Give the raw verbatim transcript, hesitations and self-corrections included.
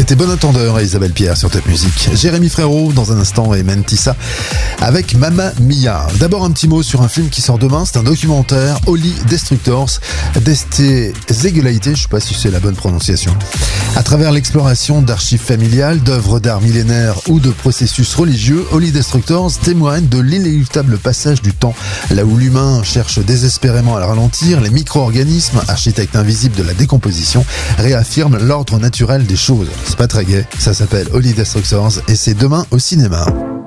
C'était Bon Entendeur et Isabelle Pierre sur Top Music. Jérémy Frérot dans un instant et Mentissa avec Mamma Mia. D'abord un petit mot sur un film qui sort demain, c'est un documentaire, Holy Destructors, Deste Zegulaite, je sais pas si c'est la bonne prononciation. À travers l'exploration d'archives familiales, d'œuvres d'art millénaires ou de processus religieux, Holy Destructors témoigne de l'inéluctable passage du temps, là où l'humain cherche désespérément à le ralentir, les micro-organismes, architectes invisibles de la décomposition, réaffirment l'ordre naturel des choses. C'est pas très gai, ça s'appelle Holy Destructors et c'est demain au cinéma.